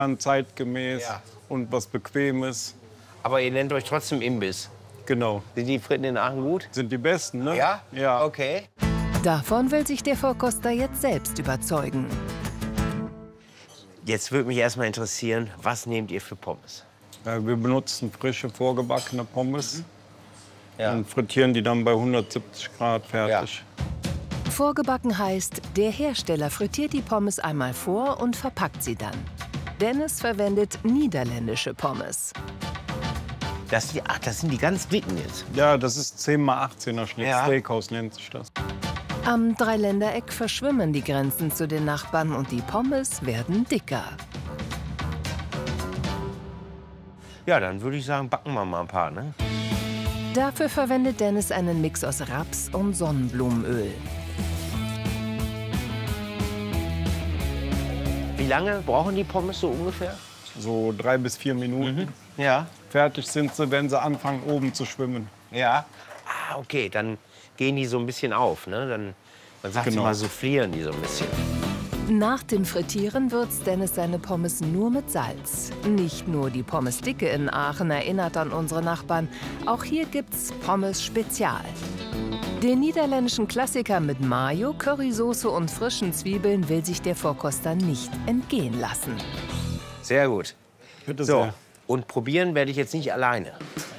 zeitgemäß und was Bequemes. Aber ihr nennt euch trotzdem Imbiss. Genau. Sind die Fritten in Aachen gut? Sind die besten, ne? Ja? Ja. Okay. Davon will sich der Vorkoster jetzt selbst überzeugen. Jetzt würde mich erstmal interessieren, was nehmt ihr für Pommes? Wir benutzen frische, vorgebackene Pommes Ja. und frittieren die dann bei 170 Grad fertig. Vorgebacken heißt, der Hersteller frittiert die Pommes einmal vor und verpackt sie dann. Dennis verwendet niederländische Pommes. Das sind die ganz dicken jetzt. Ja, das ist 10×18er Schnitt. Ja. Steakhouse nennt sich das. Am Dreiländereck verschwimmen die Grenzen zu den Nachbarn und die Pommes werden dicker. Ja, dann würde ich sagen, backen wir mal ein paar, ne? Dafür verwendet Dennis einen Mix aus Raps- und Sonnenblumenöl. Wie lange brauchen die Pommes so ungefähr? So 3 bis 4 Minuten. Ja. Fertig sind sie, wenn sie anfangen, oben zu schwimmen. Ja. Ah, okay, dann gehen die so ein bisschen auf, ne? Man sagt Genau. mal, soufflieren die so ein bisschen. Nach dem Frittieren würzt Dennis seine Pommes nur mit Salz. Nicht nur die Pommesdicke in Aachen erinnert an unsere Nachbarn, auch hier gibt's Pommes Spezial. Den niederländischen Klassiker mit Mayo, Currysoße und frischen Zwiebeln will sich der Vorkoster nicht entgehen lassen. Sehr gut. Bitte So, sehr. und probieren werde ich jetzt nicht alleine.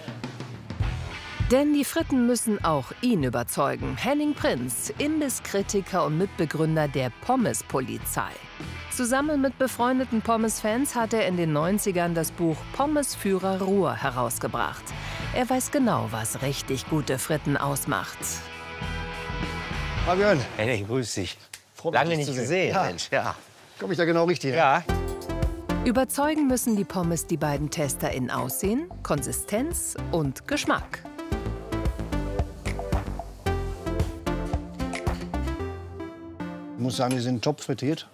Denn die Fritten müssen auch ihn überzeugen. Henning Prinz, Imbisskritiker und Mitbegründer der Pommespolizei. Zusammen mit befreundeten Pommes-Fans hat er in den 90ern das Buch Pommesführer Ruhr herausgebracht. Er weiß genau, was richtig gute Fritten ausmacht. Fabian, Henning, grüß dich. freut mich, Lange dich nicht zu sehen. gesehen, Ja. Mensch. Ja. Komme ich da genau richtig? Ja. Überzeugen müssen die Pommes die beiden Tester in Aussehen, Konsistenz und Geschmack. Ich muss sagen, die sind top frittiert.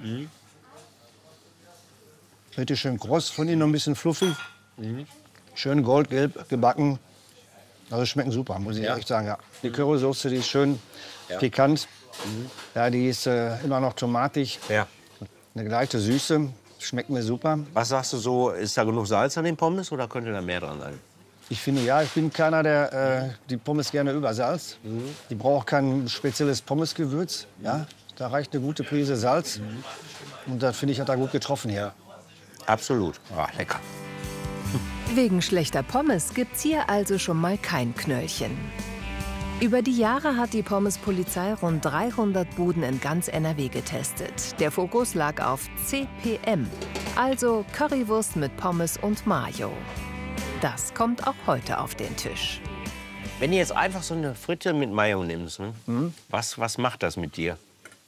Richtig schön kross, von innen noch ein bisschen fluffig. Schön goldgelb gebacken. Also schmecken super, muss ich echt sagen. Ja. Die Currysoße, die ist schön pikant. Ja, die ist immer noch tomatig. Ja. Eine leichte Süße. Schmeckt mir super. Was sagst du so, ist da genug Salz an den Pommes oder könnte da mehr dran sein? Ich finde, ja, ich bin keiner, der die Pommes gerne übersalzt. Die braucht kein spezielles Pommesgewürz. Ja. Da reicht eine gute Prise Salz. Und das finde ich, hat er gut getroffen hier. Absolut. Ah, lecker. Wegen schlechter Pommes gibt's hier also schon mal kein Knöllchen. Über die Jahre hat die Pommespolizei rund 300 Buden in ganz NRW getestet. Der Fokus lag auf CPM, also Currywurst mit Pommes und Mayo. Das kommt auch heute auf den Tisch. Wenn du jetzt einfach so eine Fritte mit Mayo nimmst, ne? Was macht das mit dir?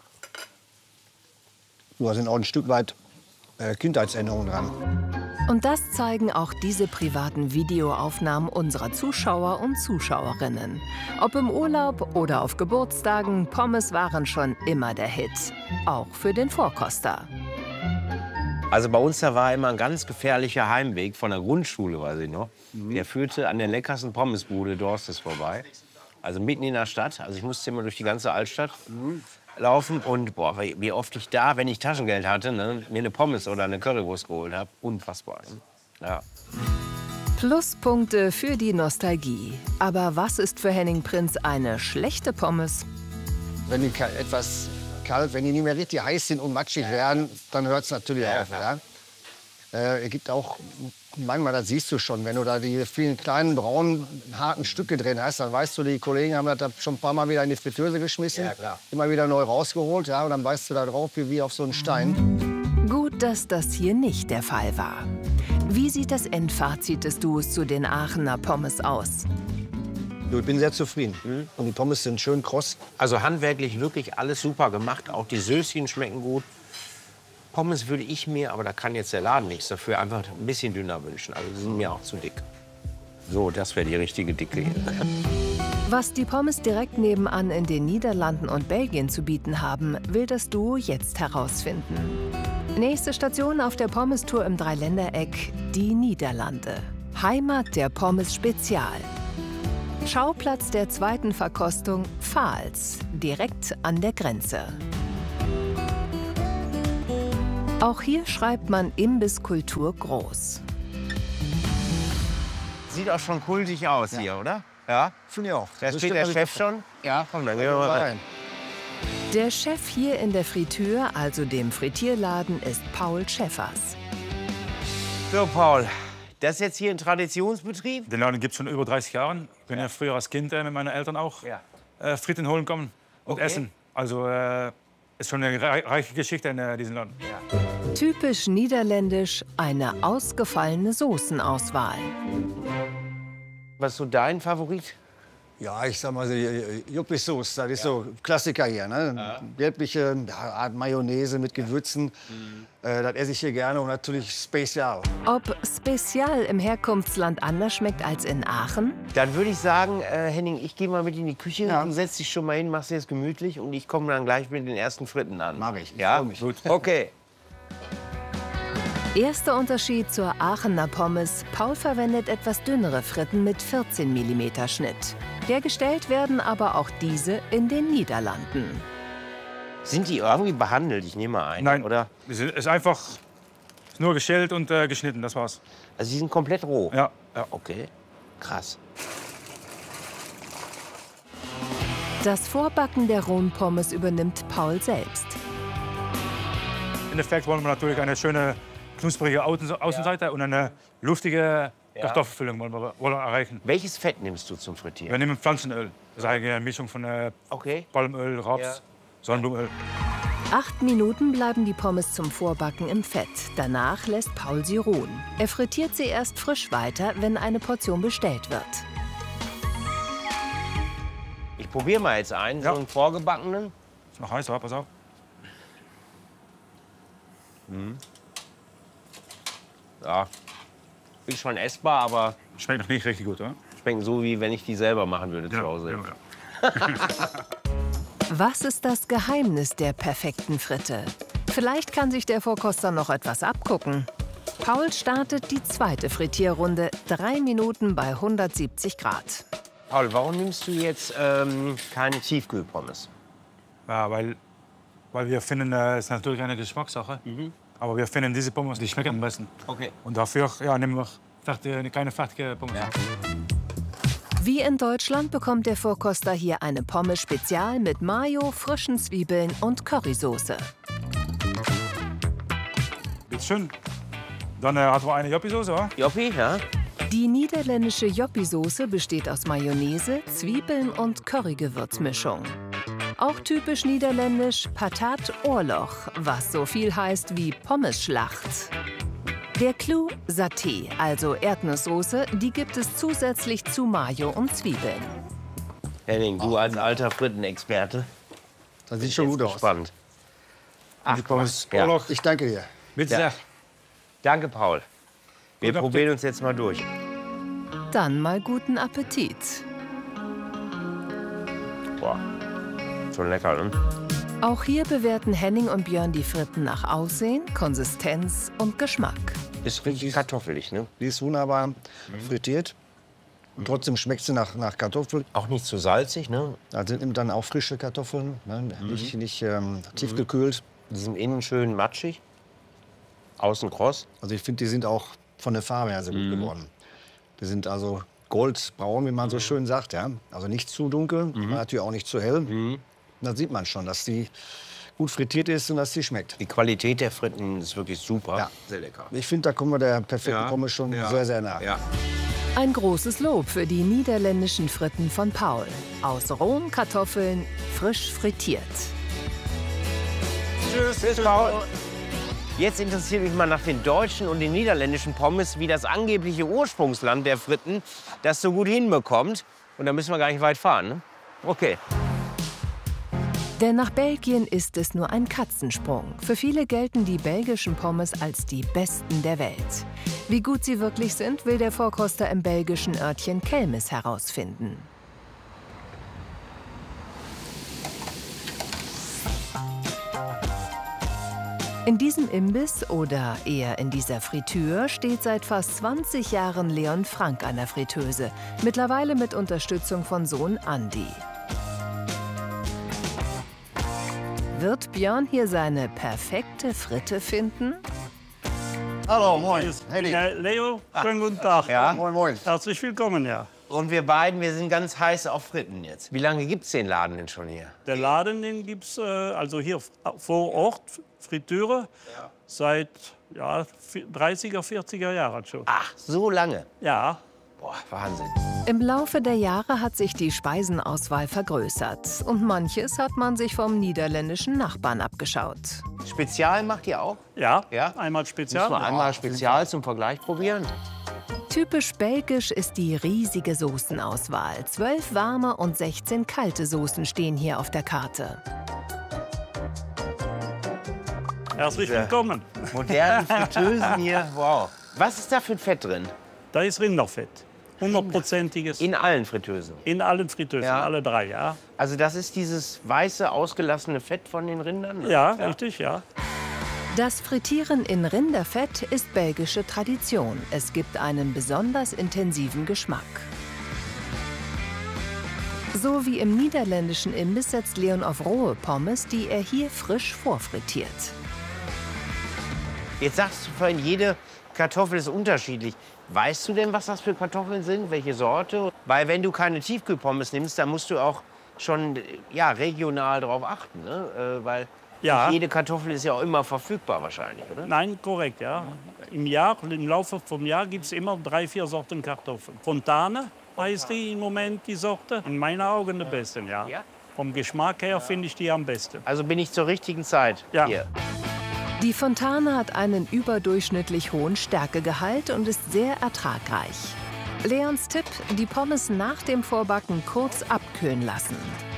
Da sind auch ein Stück weit Kindheitserinnerungen dran. Und das zeigen auch diese privaten Videoaufnahmen unserer Zuschauer und Zuschauerinnen. Ob im Urlaub oder auf Geburtstagen, Pommes waren schon immer der Hit. Auch für den Vorkoster. Also bei uns da war immer ein ganz gefährlicher Heimweg von der Grundschule, weiß ich noch. Der führte an der leckersten Pommesbude Dorstes vorbei. Also mitten in der Stadt. Also ich musste immer durch die ganze Altstadt laufen. Und boah, wie oft ich da, wenn ich Taschengeld hatte, ne, mir eine Pommes oder eine Currywurst geholt habe. Unfassbar. Ja. Pluspunkte für die Nostalgie. Aber was ist für Henning Prinz eine schlechte Pommes? Wenn die etwas kalt, wenn die nicht mehr richtig heiß sind und matschig werden, dann hört es natürlich auf. Ja? Es gibt auch manchmal, das siehst du schon, wenn du da die vielen kleinen, braunen, harten Stücke drin hast, dann weißt du, die Kollegen haben das da schon ein paar Mal wieder in die Fritteuse geschmissen, immer wieder neu rausgeholt, ja, und dann beißt du da drauf wie auf so einen Stein. Gut, dass das hier nicht der Fall war. Wie sieht das Endfazit des Duos zu den Aachener Pommes aus? Du, ich bin sehr zufrieden. Und die Pommes sind schön kross. Also handwerklich wirklich alles super gemacht. Auch die Söschen schmecken gut. Pommes würde ich mir, aber da kann jetzt der Laden nichts dafür, einfach ein bisschen dünner wünschen. Also die sind mir auch zu dick. So, das wäre die richtige Dicke hier. Was die Pommes direkt nebenan in den Niederlanden und Belgien zu bieten haben, will das Duo jetzt herausfinden. Nächste Station auf der Pommestour im Dreiländereck, die Niederlande. Heimat der Pommes Spezial. Schauplatz der zweiten Verkostung Vaals, direkt an der Grenze. Auch hier schreibt man Imbisskultur groß. Sieht auch schon kultig aus hier, oder? Ja? Finde ich auch. Da steht der Chef schon? Ja. Komm, dann gehen wir mal rein. Der Chef hier in der Fritür, also dem Frittierladen, ist Paul Schäffers. So, Paul, das ist jetzt hier ein Traditionsbetrieb? Den Laden gibt es schon über 30 Jahre. Ich bin ja früher als Kind mit meinen Eltern auch Fritten holen kommen und essen. Also ist schon eine reiche Geschichte in diesem Laden. Ja. Typisch niederländisch, eine ausgefallene Soßenauswahl. Was ist so dein Favorit? Ja, ich sag mal, Juppie-Sauce, das ist so Klassiker hier. Ne? Ja. Gelbliche Art Mayonnaise mit Gewürzen, das esse ich hier gerne und natürlich Spezial. Ob Spezial im Herkunftsland anders schmeckt als in Aachen? Dann würde ich sagen, Henning, ich gehe mal mit in die Küche. Ja. Du setzt dich schon mal hin, machst dir das gemütlich und ich komme dann gleich mit den ersten Fritten an. Mach ich. Ja? Gut. Okay. Erster Unterschied zur Aachener Pommes: Paul verwendet etwas dünnere Fritten mit 14 mm Schnitt. Hergestellt werden aber auch diese in den Niederlanden. Sind die irgendwie behandelt? Ich nehme mal ein. Nein, oder? Es ist einfach nur geschält und geschnitten, das war's. Also die sind komplett roh? Ja. Okay, krass. Das Vorbacken der rohen Pommes übernimmt Paul selbst. Im Endeffekt wollen wir natürlich eine schöne, knusprige Außenseite und eine luftige Kartoffelfüllung wollen wir erreichen. Welches Fett nimmst du zum Frittieren? Wir nehmen Pflanzenöl. Das ist eine Mischung von Palmöl, Raps, Sonnenblumenöl. 8 Minuten bleiben die Pommes zum Vorbacken im Fett. Danach lässt Paul sie ruhen. Er frittiert sie erst frisch weiter, wenn eine Portion bestellt wird. Ich probiere mal jetzt einen, so einen vorgebackenen. Ist noch heiß, aber pass auf. Ja, ist schon essbar, aber schmeckt noch nicht richtig gut, oder? Schmeckt so, wie wenn ich die selber machen würde zu Hause. Ja. Was ist das Geheimnis der perfekten Fritte? Vielleicht kann sich der Vorkoster noch etwas abgucken. Paul startet die zweite Frittierrunde, 3 Minuten bei 170 Grad. Paul, warum nimmst du jetzt keine Tiefkühlpommes? Ja, weil wir finden, es ist natürlich eine Geschmackssache. Aber wir finden diese Pommes, die schmecken am besten. Okay. Und dafür nehmen wir keine fertige Pommes. Ja. Wie in Deutschland bekommt der Vorkoster hier eine Pommes Spezial mit Mayo, frischen Zwiebeln und Currysoße. Bitte schön. Dann hatten wir eine Joppie-Soße, oder? Joppie, ja. Die niederländische Joppie-Soße besteht aus Mayonnaise, Zwiebeln und Currygewürzmischung. Auch typisch niederländisch Patat Oorlog, was so viel heißt wie Pommesschlacht. Der Clou Saté, also Erdnusssoße, die gibt es zusätzlich zu Mayo und Zwiebeln. Henning, du als alter Frittenexperte. Das sieht schon gut aus. Spannend. Die Pommes Oorlog. Ich danke dir. Bitte sehr. Danke, Paul. Wir probieren uns jetzt mal durch. Dann mal guten Appetit. Boah, schon lecker, ne? Auch hier bewerten Henning und Björn die Fritten nach Aussehen, Konsistenz und Geschmack. Ist richtig kartoffelig, ne? Die ist wunderbar frittiert. Und trotzdem schmeckt sie nach Kartoffel. Auch nicht zu salzig, ne? Da sind dann auch frische Kartoffeln, ne? Nicht tiefgekühlt. Die sind innen schön matschig, außen kross. Also ich finde, die sind auch von der Farbe her sehr gut geworden. Die sind also goldbraun, wie man so schön sagt. Ja? Also nicht zu dunkel, aber natürlich auch nicht zu hell. Da sieht man schon, dass die gut frittiert ist und dass sie schmeckt. Die Qualität der Fritten ist wirklich super. Ja. Sehr lecker. Ich finde, da kommen wir der perfekten Pommes schon sehr, sehr nah. Ja. Ein großes Lob für die niederländischen Fritten von Paul. Aus rohen Kartoffeln, frisch frittiert. Tschüss, Paul. Jetzt interessiert mich mal nach den deutschen und den niederländischen Pommes, wie das angebliche Ursprungsland der Fritten das so gut hinbekommt. Und da müssen wir gar nicht weit fahren, ne? Okay. Denn nach Belgien ist es nur ein Katzensprung. Für viele gelten die belgischen Pommes als die besten der Welt. Wie gut sie wirklich sind, will der Vorkoster im belgischen Örtchen Kelmis herausfinden. In diesem Imbiss oder eher in dieser Fritür steht seit fast 20 Jahren Leon Frank an der Fritteuse, mittlerweile mit Unterstützung von Sohn Andi. Wird Björn hier seine perfekte Fritte finden? Hallo, moin. Henning. Leo, schönen guten Tag. Ja? Moin, moin. Herzlich willkommen, ja. Und wir beiden, wir sind ganz heiß auf Fritten jetzt. Wie lange gibt's den Laden denn schon hier? Der Laden, den gibt's also hier vor Ort, Fritüre, seit 30er, 40er Jahren schon. Ach, so lange? Ja, Boah, Wahnsinn. Im Laufe der Jahre hat sich die Speisenauswahl vergrößert. Und manches hat man sich vom niederländischen Nachbarn abgeschaut. Spezial macht ihr auch? ja, Ja? einmal Spezial. Müssen wir einmal Spezial zum Vergleich probieren? Typisch belgisch ist die riesige Soßenauswahl. 12 warme und 16 kalte Soßen stehen hier auf der Karte. Herzlich willkommen. Modernen Fritteusen hier, wow. Was ist da für ein Fett drin? Da ist Rinderfett. 100%iges. In allen Fritteusen. In allen Fritteusen, Ja. alle drei, ja. Also das ist dieses weiße, ausgelassene Fett von den Rindern? Ja, richtig, ja. Das Frittieren in Rinderfett ist belgische Tradition. Es gibt einen besonders intensiven Geschmack. So wie im niederländischen Imbiss setzt Leon auf rohe Pommes, die er hier frisch vorfrittiert. Jetzt sagst du vorhin, jede Kartoffel ist unterschiedlich. Weißt du denn, was das für Kartoffeln sind? Welche Sorte? Weil wenn du keine Tiefkühlpommes nimmst, dann musst du auch schon regional darauf achten. Ne? Weil Ja. nicht jede Kartoffel ist ja auch immer verfügbar wahrscheinlich, oder? Nein, korrekt, ja. Im Laufe vom Jahr gibt es immer 3, 4 Sorten Kartoffeln. Fontane heißt die im Moment, die Sorte. In meinen Augen die besten, ja. Ja? Vom Geschmack her finde ich die am besten. Also bin ich zur richtigen Zeit Ja. hier. Die Fontane hat einen überdurchschnittlich hohen Stärkegehalt und ist sehr ertragreich. Leons Tipp, die Pommes nach dem Vorbacken kurz abkühlen lassen.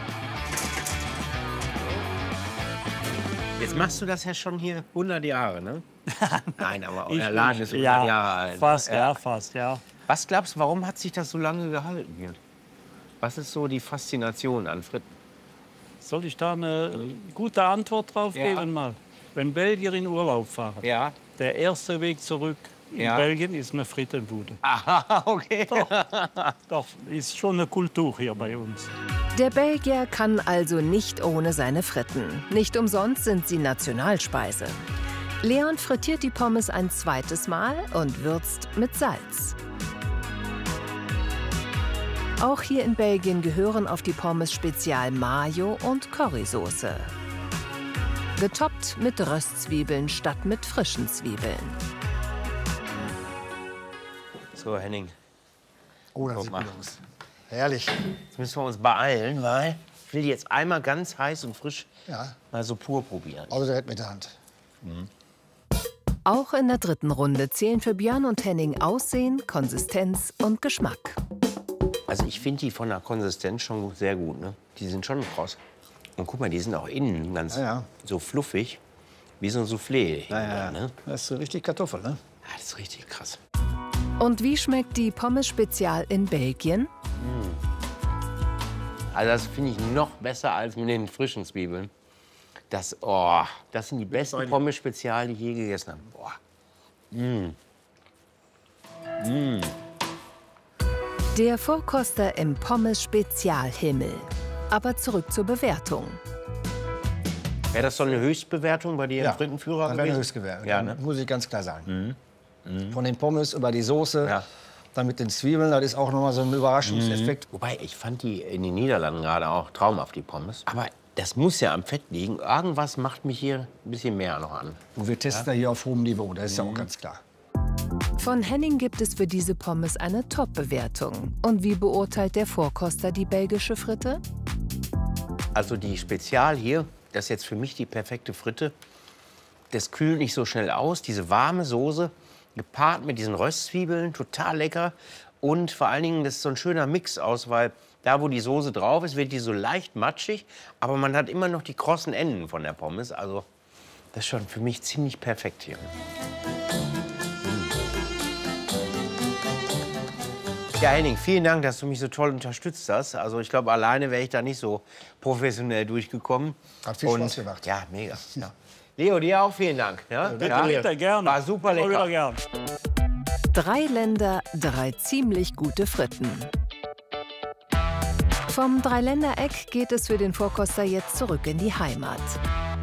Jetzt machst du das ja schon hier 100 Jahre, ne? Nein, aber euer Ich Laden ist 100 Jahre alt. Fast, ja, fast, ja. Was glaubst du, warum hat sich das so lange gehalten hier? Was ist so die Faszination an Fritten? Soll ich da eine gute Antwort drauf Ja. geben mal? Wenn Belgier in Urlaub fahren, Ja. der erste Weg zurück in Ja. Belgien ist eine Frittenbude. Aha, okay. Doch, ist schon eine Kultur hier bei uns. Der Belgier kann also nicht ohne seine Fritten. Nicht umsonst sind sie Nationalspeise. Leon frittiert die Pommes ein zweites Mal und würzt mit Salz. Auch hier in Belgien gehören auf die Pommes Spezial Mayo und Currysoße. Getoppt mit Röstzwiebeln statt mit frischen Zwiebeln. So, Henning, Oh, das Guck sieht mal. gut aus. Herrlich. jetzt müssen wir uns beeilen, weil ich will die jetzt einmal ganz heiß und frisch Ja, mal so pur probieren. also direkt mit der Hand. Auch in der dritten Runde zählen für Björn und Henning Aussehen, Konsistenz und Geschmack. Also ich finde die von der Konsistenz schon sehr gut, ne? Die sind schon kross. Und guck mal, die sind auch innen ganz Ja. so fluffig, wie so ein Soufflé. Ne? Das ist so richtig Kartoffel, ne? Ja, das ist richtig krass. Und wie schmeckt die Pommes Spezial in Belgien? Also das finde ich noch besser als mit den frischen Zwiebeln. Das sind die besten Pommes Spezial, die ich je gegessen habe. Boah. Der Vorkoster im Pommes Spezialhimmel. Aber zurück zur Bewertung. Wäre das so eine Höchstbewertung bei dir im Frittenführer dann wäre eine gewesen? Höchstgewertung. Ja, ne? Muss ich ganz klar sagen. Von den Pommes über die Soße, Ja. dann mit den Zwiebeln, das ist auch noch mal so ein Überraschungseffekt. Wobei, ich fand die in den Niederlanden gerade auch traumhaft, die Pommes. Aber das muss ja am Fett liegen. Irgendwas macht mich hier ein bisschen mehr noch an. Und wir testen da hier auf hohem Niveau, das ist ja auch ganz klar. Von Henning gibt es für diese Pommes eine Top-Bewertung. Und wie beurteilt der Vorkoster die belgische Fritte? Also die Spezial hier, das ist jetzt für mich die perfekte Fritte. Das kühlt nicht so schnell aus. Diese warme Soße, gepaart mit diesen Röstzwiebeln, total lecker. Und vor allen Dingen, das ist so ein schöner Mix aus, weil da, wo die Soße drauf ist, wird die so leicht matschig. Aber man hat immer noch die krossen Enden von der Pommes. Also das ist schon für mich ziemlich perfekt hier. Ja, Henning, vielen Dank, dass du mich so toll unterstützt hast. Also ich glaube, alleine wäre ich da nicht so professionell durchgekommen. Hat viel Spaß gemacht. Ja, mega. Ja. Leo, dir auch vielen Dank. Ja? Bitte, gerne. War super Immer wieder lecker. gern. 3 Länder, 3 ziemlich gute Fritten. Vom Dreiländereck geht es für den Vorkoster jetzt zurück in die Heimat.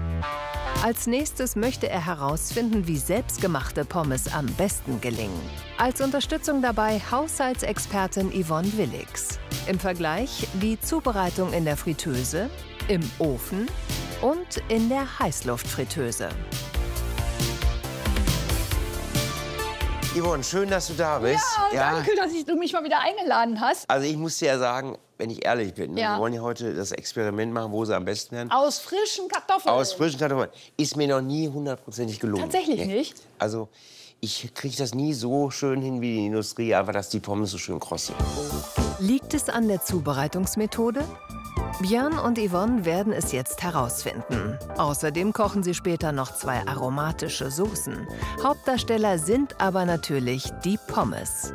Als nächstes möchte er herausfinden, wie selbstgemachte Pommes am besten gelingen. Als Unterstützung dabei Haushaltsexpertin Yvonne Willix. Im Vergleich die Zubereitung in der Fritteuse, im Ofen und in der Heißluftfritteuse. Yvonne, schön, dass du da bist. Ja, danke, dass du mich mal wieder eingeladen hast. Also ich muss dir ja sagen, wenn ich ehrlich bin, Ja. wir wollen ja heute das Experiment machen, wo sie am besten werden. Aus frischen Kartoffeln. Aus frischen Kartoffeln. Ist mir noch nie hundertprozentig gelungen. Tatsächlich nicht? Also ich kriege das nie so schön hin wie die Industrie, aber dass die Pommes so schön kross sind. Liegt es an der Zubereitungsmethode? Björn und Yvonne werden es jetzt herausfinden. Außerdem kochen sie später noch 2 aromatische Soßen. Hauptdarsteller sind aber natürlich die Pommes.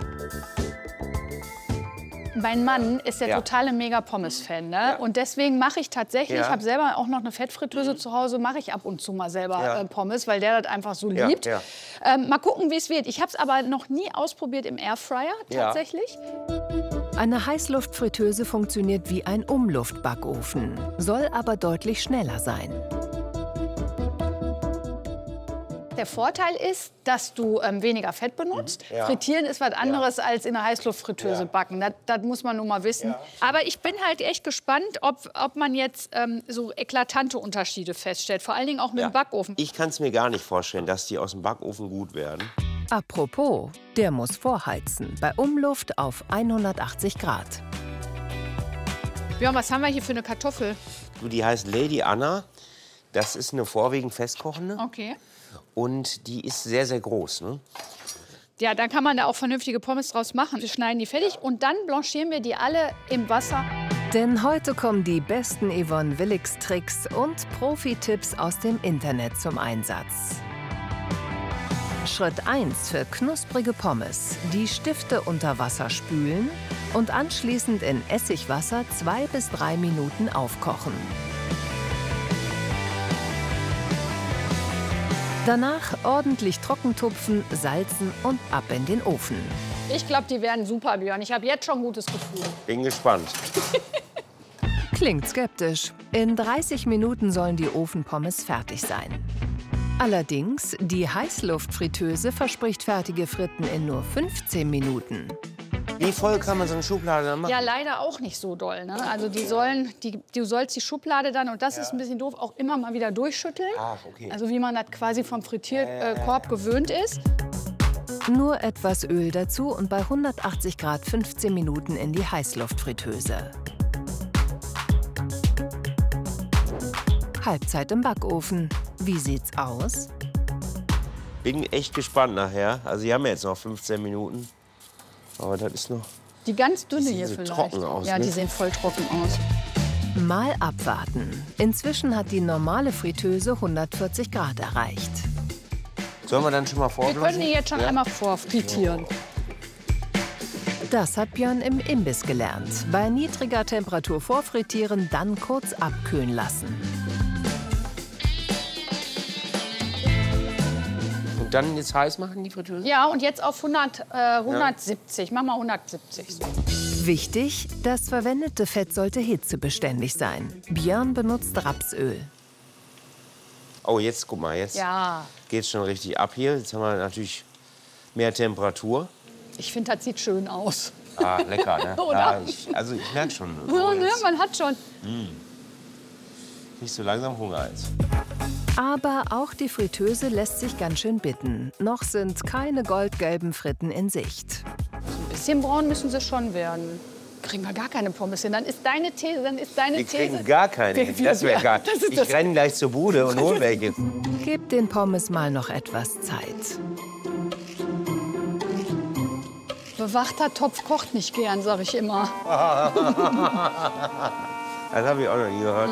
Mein Mann ist der totale Mega-Pommes-Fan, ne? Und deswegen mache ich tatsächlich, ich habe selber auch noch eine Fettfritteuse zu Hause, mache ich ab und zu mal selber Pommes, weil der das einfach so liebt. Mal gucken, wie es wird. Ich habe es aber noch nie ausprobiert im Airfryer, tatsächlich. Eine Heißluftfritteuse funktioniert wie ein Umluftbackofen, soll aber deutlich schneller sein. Der Vorteil ist, dass du weniger Fett benutzt. Frittieren ist was anderes als in der Heißluftfritteuse backen. Das muss man nun mal wissen. Aber ich bin halt echt gespannt, ob man jetzt so eklatante Unterschiede feststellt. Vor allen Dingen auch mit dem Backofen. Ich kann es mir gar nicht vorstellen, dass die aus dem Backofen gut werden. Apropos, der muss vorheizen, bei Umluft auf 180 Grad. Björn, was haben wir hier für eine Kartoffel? Du, die heißt Lady Anna. Das ist eine vorwiegend festkochende. Okay. Und die ist sehr, sehr groß. Ne? Ja, dann kann man da auch vernünftige Pommes draus machen. Wir schneiden die fertig und dann blanchieren wir die alle im Wasser. Denn heute kommen die besten Yvonne Willix-Tricks und Profi-Tipps aus dem Internet zum Einsatz. Schritt 1 für knusprige Pommes. Die Stifte unter Wasser spülen und anschließend in Essigwasser 2 bis 3 Minuten aufkochen. Danach ordentlich trockentupfen, salzen und ab in den Ofen. Ich glaube, die werden super, Björn. Ich habe jetzt schon ein gutes Gefühl. Bin gespannt. Klingt skeptisch. In 30 Minuten sollen die Ofenpommes fertig sein. Allerdings, die Heißluftfritteuse verspricht fertige Fritten in nur 15 Minuten. Wie voll kann man so eine Schublade dann machen? Ja, leider auch nicht so doll. Ne? Also du sollst die Schublade dann, und das ist ein bisschen doof, auch immer mal wieder durchschütteln. Okay. Also wie man das quasi vom Frittierkorb gewöhnt ist. Nur etwas Öl dazu und bei 180 Grad 15 Minuten in die Heißluftfritteuse. Halbzeit im Backofen. Wie sieht's aus? Bin echt gespannt nachher. Also, die haben ja jetzt noch 15 Minuten. Aber das ist noch... Die ganz dünne sehen hier so vielleicht. trocken aus, Ja, ne? die sehen voll trocken aus. Mal abwarten. Inzwischen hat die normale Fritteuse 140 Grad erreicht. Sollen wir dann schon mal Wir vorblasen? können die jetzt schon einmal vorfrittieren. Das hat Björn im Imbiss gelernt. Bei niedriger Temperatur vorfrittieren, dann kurz abkühlen lassen. Und dann jetzt heiß machen, die Fritteuse? Ja, und jetzt auf 170. Mach mal 170. So. Wichtig, das verwendete Fett sollte hitzebeständig sein. Björn benutzt Rapsöl. Oh, jetzt, guck mal, jetzt Ja, geht's schon richtig ab hier. Jetzt haben wir natürlich mehr Temperatur. ich finde, das sieht schön aus. Ah, lecker, ne? Oder? Ja, also ich merke schon. Ja, ne, man hat schon. Nicht so langsam Hunger jetzt. Aber auch die Fritteuse lässt sich ganz schön bitten. Noch sind keine goldgelben Fritten in Sicht. Ein bisschen braun müssen sie schon werden. Kriegen wir gar keine Pommes hin. Dann ist deine These, Wir kriegen gar keine hin. Das wäre gar Das ist Ich das- renne gleich zur Bude und hol welche. Gebt den Pommes mal noch etwas Zeit. Bewachter Topf kocht nicht gern, sag ich immer. Das habe ich auch noch nie gehört.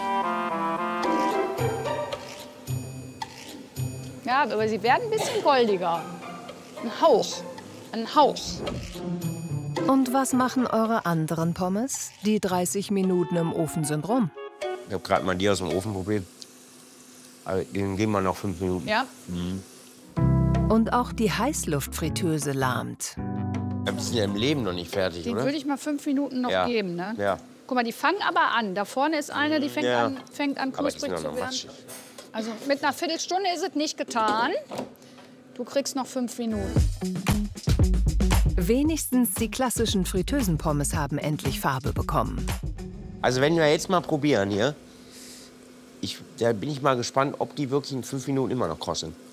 Ja, aber sie werden ein bisschen goldiger. Ein Hauch. Ein Hauch. Und was machen eure anderen Pommes? Die 30 Minuten im Ofen sind rum. Ich habe gerade mal die aus dem Ofen probiert. Also, den geben wir noch 5 Minuten. Ja. Und auch die Heißluftfritteuse lahmt. Die sind ja im Leben noch nicht fertig, Den oder? würde ich mal 5 Minuten noch Ja. geben. Ne? Ja. Guck mal, die fangen aber an. Da vorne ist eine, die fängt Ja. an Aber die sind knusprig doch zu noch werden. matschig. Also mit einer Viertelstunde ist es nicht getan. Du kriegst noch 5 Minuten. Wenigstens die klassischen Fritteusenpommes haben endlich Farbe bekommen. Also wenn wir jetzt mal probieren hier, da bin ich mal gespannt, ob die wirklich in 5 Minuten immer noch kross sind.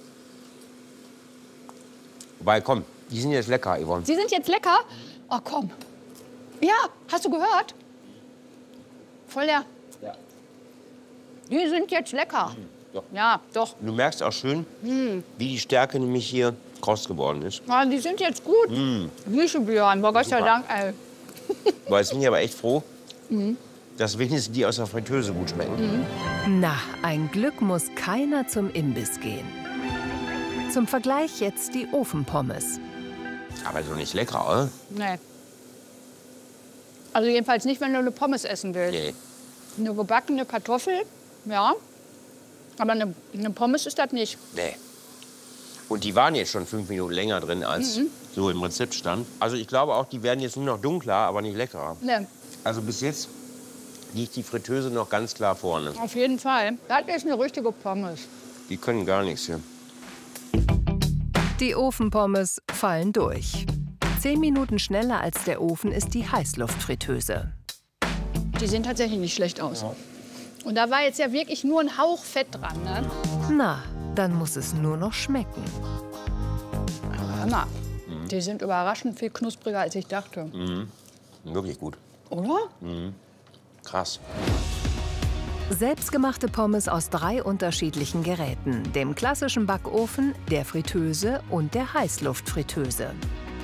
Wobei, komm, die sind jetzt lecker, Yvonne. Sie sind jetzt lecker? Oh, komm. Ja, hast du gehört? Voll leer. Ja. Die sind jetzt lecker. Doch. Ja, doch. Du merkst auch schön, wie die Stärke nämlich hier kross geworden ist. Ja, die sind jetzt gut. Grieche Björn, Gott sei Dank. Ey. Weil jetzt bin ich aber echt froh, dass wenigstens die aus der Fritteuse gut schmecken. Na, ein Glück muss keiner zum Imbiss gehen. Zum Vergleich jetzt die Ofenpommes. Aber so nicht lecker, oder? Nee. Also jedenfalls nicht, wenn du eine Pommes essen willst. Nee. Eine gebackene Kartoffel, ja. Aber eine Pommes ist das nicht. Nee. Und die waren jetzt schon 5 Minuten länger drin, als so im Rezept stand. Also ich glaube auch, die werden jetzt nur noch dunkler, aber nicht leckerer. Nee, Also bis jetzt liegt die Fritteuse noch ganz klar vorne. auf jeden Fall. Das ist eine richtige Pommes. Die können gar nichts hier. Die Ofenpommes fallen durch. 10 Minuten schneller als der Ofen ist die Heißluftfritteuse. Die sehen tatsächlich nicht schlecht aus. Und da war jetzt ja wirklich nur ein Hauch Fett dran, ne? Na, dann muss es nur noch schmecken. Hör mal, die sind überraschend viel knuspriger, als ich dachte. Wirklich gut. Oder? Krass. Selbstgemachte Pommes aus 3 unterschiedlichen Geräten. Dem klassischen Backofen, der Fritteuse und der Heißluftfritteuse.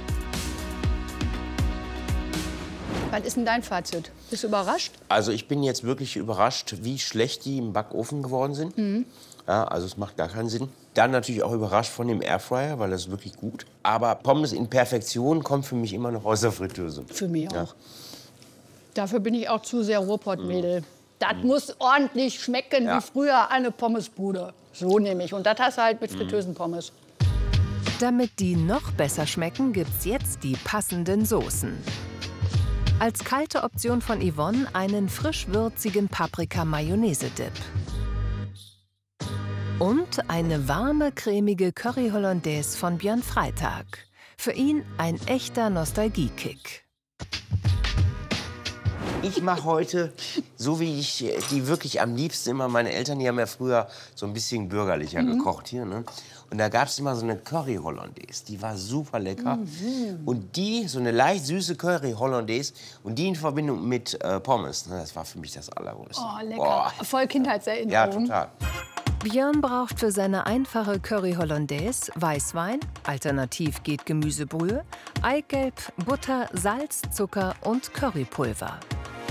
Was ist denn dein Fazit? Bist du überrascht? Also ich bin jetzt wirklich überrascht, wie schlecht die im Backofen geworden sind. Ja, also es macht gar keinen Sinn. Dann natürlich auch überrascht von dem Airfryer, weil das ist wirklich gut. Aber Pommes in Perfektion kommt für mich immer noch aus der Fritteuse. Für mich auch. Ja. Dafür bin ich auch zu sehr Ruhrpott-Mädel. Das muss ordentlich schmecken Ja. wie früher eine Pommesbude. So nämlich. Und das hast du halt mit Fritteusenpommes. Damit die noch besser schmecken, gibt's jetzt die passenden Soßen. Als kalte Option von Yvonne einen frisch-würzigen Paprika-Mayonnaise-Dip. Und eine warme, cremige Curry Hollandaise von Björn Freitag. Für ihn ein echter Nostalgie-Kick. Ich mache heute, so wie ich die wirklich am liebsten immer, meine Eltern, die haben ja früher so ein bisschen bürgerlicher gekocht hier, ne? Und da gab es immer so eine Curry Hollandaise, die war super lecker. Und die, so eine leicht süße Curry Hollandaise und die in Verbindung mit Pommes, ne, das war für mich das Allergrößte. Oh, lecker. Boah. Voll Kindheitserinnerung. Ja, total. Björn braucht für seine einfache Curry Hollandaise Weißwein, alternativ geht Gemüsebrühe, Eigelb, Butter, Salz, Zucker und Currypulver.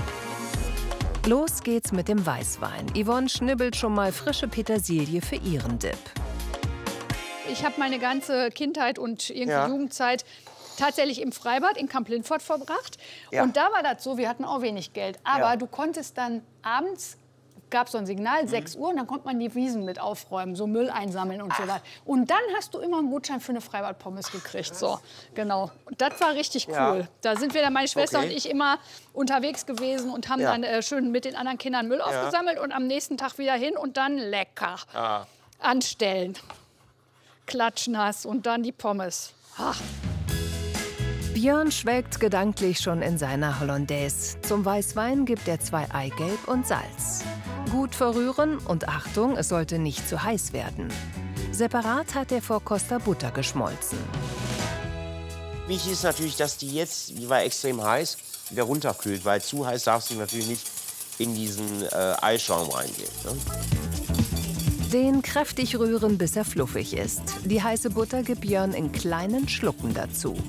Los geht's mit dem Weißwein. Yvonne schnibbelt schon mal frische Petersilie für ihren Dip. Ich habe meine ganze Kindheit und irgendwie Jugendzeit tatsächlich im Freibad in Kamp-Lintfort verbracht. Ja. Und da war das so, wir hatten auch wenig Geld. Aber du konntest dann abends, gab so ein Signal, 6 Uhr, und dann konnte man die Wiesen mit aufräumen, so Müll einsammeln und so weiter. Und dann hast du immer einen Gutschein für eine Freibad-Pommes gekriegt. So, genau. Und das war richtig cool. Ja. Da sind wir dann, meine Schwester Okay. und ich, immer unterwegs gewesen und haben dann schön mit den anderen Kindern Müll aufgesammelt und am nächsten Tag wieder hin und dann lecker anstellen. Klatschnass und dann die Pommes. Ach. Björn schwelgt gedanklich schon in seiner Hollandaise. Zum Weißwein gibt er 2 Eigelb und Salz. Gut verrühren und Achtung, es sollte nicht zu heiß werden. Separat hat er vor Costa Butter geschmolzen. Wichtig ist natürlich, dass die war extrem heiß, wieder runterkühlt, weil zu heiß darfst du natürlich nicht in diesen Eischaum reingehen. Ne? Den kräftig rühren, bis er fluffig ist. Die heiße Butter gibt Björn in kleinen Schlucken dazu.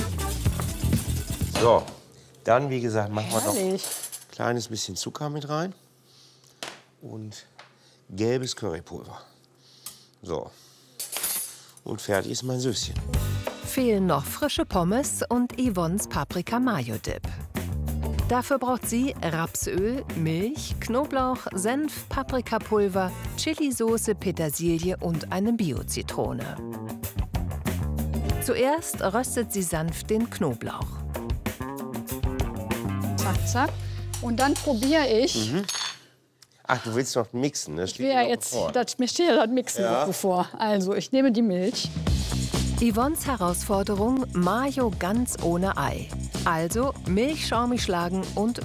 So, dann, wie gesagt, machen wir noch ein Herrlich. kleines bisschen Zucker mit rein und gelbes Currypulver. So, und fertig ist mein Süßchen. Fehlen noch frische Pommes und Yvonnes Paprika-Mayo-Dip. Dafür braucht sie Rapsöl, Milch, Knoblauch, Senf, Paprikapulver, Chilisauce, Petersilie und eine Bio-Zitrone. Zuerst röstet sie sanft den Knoblauch. Zack, zack. Und dann probiere ich. Ach, du willst noch mixen, ne? Steht Ja, dir noch jetzt, bevor. mir steht ja das Mixen noch bevor. Also, ich nehme die Milch. Yvonnes Herausforderung: Mayo ganz ohne Ei. Also Milch schaumig schlagen und